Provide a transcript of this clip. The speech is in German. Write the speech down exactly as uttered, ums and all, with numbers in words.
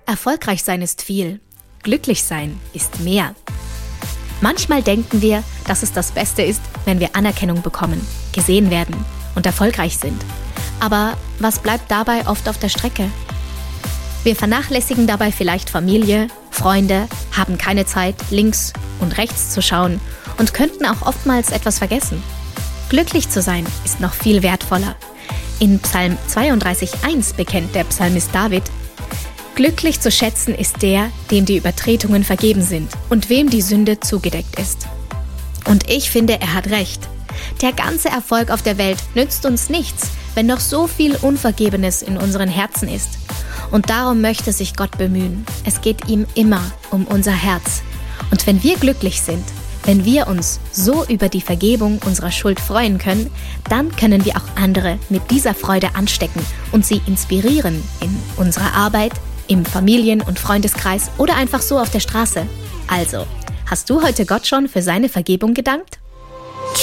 Erfolgreich sein ist viel, glücklich sein ist mehr. Manchmal denken wir, dass es das Beste ist, wenn wir Anerkennung bekommen, gesehen werden und erfolgreich sind. Aber was bleibt dabei oft auf der Strecke? Wir vernachlässigen dabei vielleicht Familie, Freunde, haben keine Zeit, links und rechts zu schauen und könnten auch oftmals etwas vergessen. Glücklich zu sein ist noch viel wertvoller. In Psalm zweiunddreißig eins bekennt der Psalmist David: Glücklich zu schätzen ist der, dem die Übertretungen vergeben sind und wem die Sünde zugedeckt ist. Und ich finde, er hat recht. Der ganze Erfolg auf der Welt nützt uns nichts, wenn noch so viel Unvergebenes in unseren Herzen ist. Und darum möchte sich Gott bemühen. Es geht ihm immer um unser Herz. Und wenn wir glücklich sind, wenn wir uns so über die Vergebung unserer Schuld freuen können, dann können wir auch andere mit dieser Freude anstecken und sie inspirieren in unserer Arbeit, im Familien- und Freundeskreis oder einfach so auf der Straße. Also, hast du heute Gott schon für seine Vergebung gedankt?